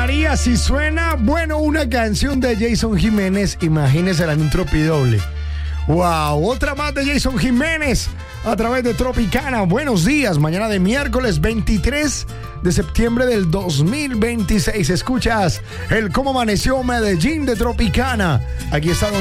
María, si suena, bueno, una canción de Jason Jiménez, imagínese en un tropidoble. Wow, otra más de Jason Jiménez a través de Tropicana. Buenos días, mañana de miércoles 23 de septiembre del 2026. Escuchas el Cómo Amaneció Medellín de Tropicana. Aquí está Don